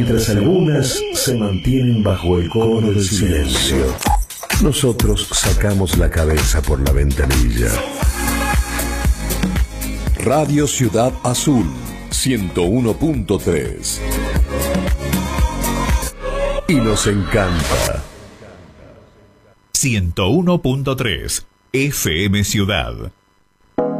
Mientras algunas se mantienen bajo el cono del silencio, nosotros sacamos la cabeza por la ventanilla. Radio Ciudad Azul 101.3. Y nos encanta. 101.3 FM Ciudad.